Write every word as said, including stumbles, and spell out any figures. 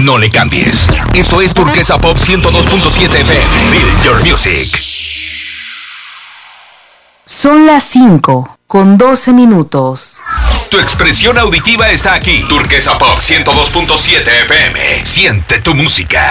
No le cambies. Esto es Turquesa Pop ciento dos punto siete F M. Feel your music. Son las cinco con doce minutos. Tu expresión auditiva está aquí. Turquesa Pop ciento dos punto siete F M. Siente tu música.